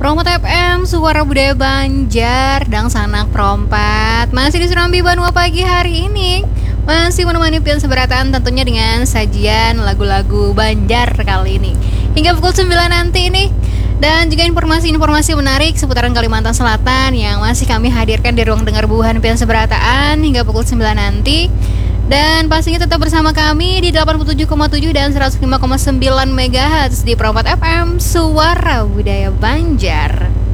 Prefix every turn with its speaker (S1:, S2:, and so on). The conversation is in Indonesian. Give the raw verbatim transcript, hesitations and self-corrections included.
S1: Promot F M, Suara Budaya Banjar, Dang Sanak Perompat. Masih di Serambi Banua pagi hari ini. Masih menemani pian seberatan tentunya dengan sajian lagu-lagu Banjar kali ini hingga pukul sembilan nanti ini. Dan juga informasi-informasi menarik seputaran Kalimantan Selatan yang masih kami hadirkan di ruang dengar buhan pian seberataan hingga pukul sembilan nanti. Dan pastinya tetap bersama kami di delapan puluh tujuh koma tujuh dan seratus lima koma sembilan megahertz di Promot F M, Suara Budaya Banjar.